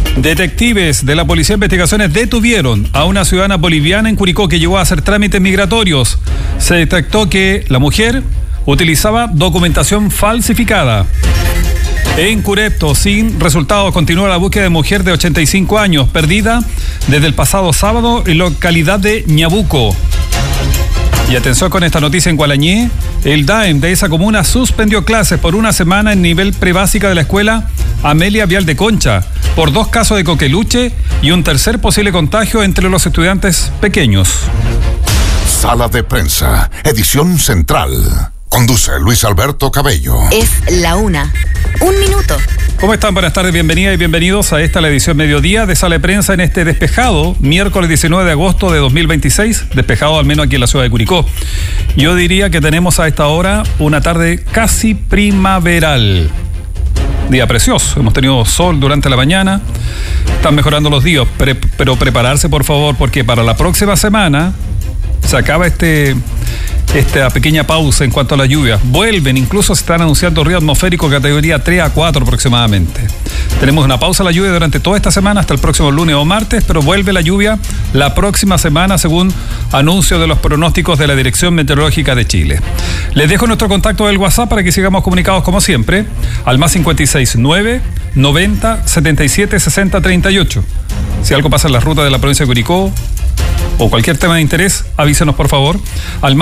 Detectives de la Policía de Investigaciones detuvieron a una ciudadana boliviana en Curicó que llegó a hacer trámites migratorios. Se detectó que la mujer utilizaba documentación falsificada. En Curepto, sin resultados, continúa la búsqueda de mujer de 85 años, perdida desde el pasado sábado en localidad de Ñabuco. Y atención con esta noticia en Gualañé, el DAEM de esa comuna suspendió clases por una semana en nivel prebásica de la escuela Amelia Vial de Concha, por 2 casos de coqueluche y un tercer posible contagio entre los estudiantes pequeños. Sala de Prensa, edición central. Conduce Luis Alberto Cabello. Es la 1:01. ¿Cómo están? Buenas tardes, bienvenidas y bienvenidos a esta, la edición mediodía de Sala de Prensa en este despejado, miércoles 19 de agosto de 2026, despejado al menos aquí en la ciudad de Curicó. Yo diría que tenemos a esta hora una tarde casi primaveral. Día precioso, hemos tenido sol durante la mañana, están mejorando los días, pero prepararse por favor, porque para la próxima semana se acaba esta pequeña pausa en cuanto a la lluvia. Vuelven, incluso se están anunciando río atmosférico categoría 3 a 4 aproximadamente. Tenemos una pausa a la lluvia durante toda esta semana hasta el próximo lunes o martes, pero vuelve la lluvia la próxima semana según anuncio de los pronósticos de la Dirección Meteorológica de Chile. Les dejo nuestro contacto del WhatsApp para que sigamos comunicados como siempre, al más 569 90 77 60 38. Si algo pasa en la ruta de la provincia de Curicó o cualquier tema de interés, avísenos por favor al